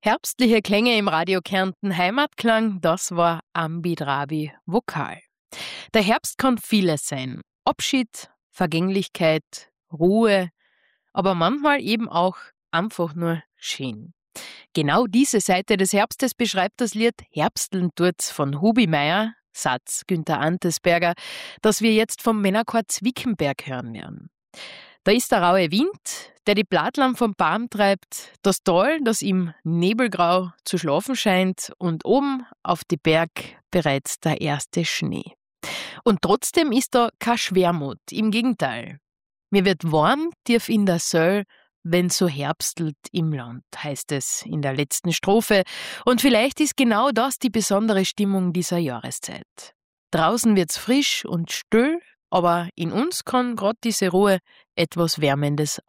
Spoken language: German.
Herbstliche Klänge im Radio Kärnten Heimatklang, das war Ambi-Drabi Vokal. Der Herbst kann vieles sein. Abschied, Vergänglichkeit, Ruhe, aber manchmal eben auch einfach nur schön. Genau diese Seite des Herbstes beschreibt das Lied Herbsteln tut's von Hubi Meier, Satz Günther Antesberger, das wir jetzt vom Männerchor Zwickenberg hören werden. Da ist der raue Wind, der die Blattlamm vom Baum treibt, das Tal, das im Nebelgrau zu schlafen scheint und oben auf die Berg bereits der erste Schnee. Und trotzdem ist da kein Schwermut, im Gegenteil. Mir wird warm, tief in der Söll, wenn so herbstelt im Land, heißt es in der letzten Strophe. Und vielleicht ist genau das die besondere Stimmung dieser Jahreszeit. Draußen wird's frisch und still, aber in uns kann gerade diese Ruhe etwas Wärmendes